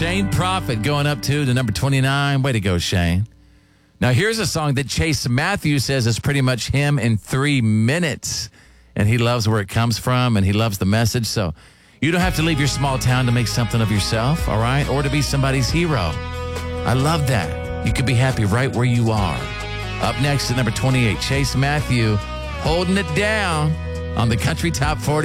Shane Prophet going up to number 29. Way to go, Shane. Now, here's a song that Chase Matthews says is pretty much him in 3 minutes. And he loves where it comes from, and he loves the message. So you don't have to leave your small town to make something of yourself, all right? Or to be somebody's hero. I love that. You could be happy right where you are. Up next at number 28, Chase Matthew holding it down on the Country Top 40.